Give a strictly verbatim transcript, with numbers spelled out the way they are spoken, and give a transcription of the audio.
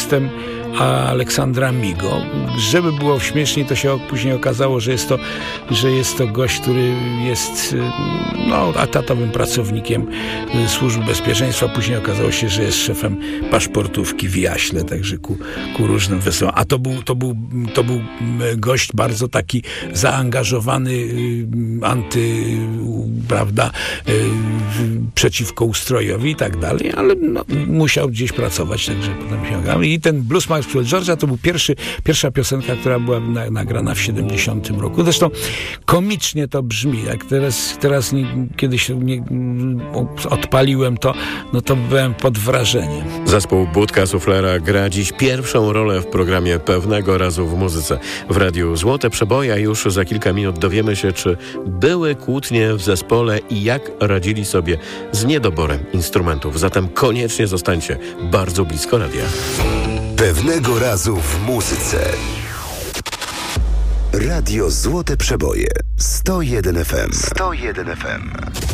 tekstem Aleksandra Migo. Żeby było śmieszniej, to się później okazało, że jest to, że jest to gość, który jest no, etatowym pracownikiem Służby Bezpieczeństwa. Później okazało się, że jest szefem paszportówki w Jaśle, także ku, ku różnym wesołom. A to był, to, był, to był gość bardzo taki zaangażowany anty, prawda, przeciwko ustrojowi i tak dalej, ale no, musiał gdzieś pracować, także potem się ogarnął. I ten Blues Maxwell George'a to był pierwszy, pierwsza piosenka, która była na, nagrana w siedemdziesiątym roku. Zresztą komicznie to brzmi. Jak teraz, teraz nie, kiedyś nie, odpaliłem to, no to byłem pod wrażeniem. Zespół Budka Suflera gra dziś pierwszą rolę w programie Pewnego Razu w muzyce. W Radiu Złote Przeboje, a już za kilka minut dowiemy się, czy były kłótnie w zespole i jak radzili sobie z niedoborem instrumentów. Zatem koniecznie zostańcie bardzo blisko radia. Pewnego Razu w muzyce. Radio Złote Przeboje sto jeden F M. sto jeden F M.